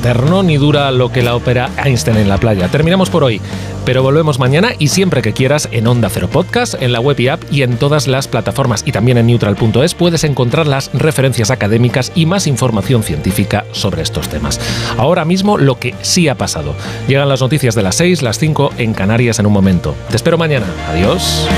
eterno ni dura lo que la ópera Einstein en la playa. Terminamos por hoy, pero volvemos mañana y siempre que quieras en Onda Cero Podcast, en la web y app y en todas las plataformas. Y también en neutral.es puedes encontrar las referencias académicas y más información científica sobre estos temas. Ahora mismo lo que sí ha pasado. Llegan las noticias de las 6, las 5 en Canarias en un momento. Te espero mañana. Adiós.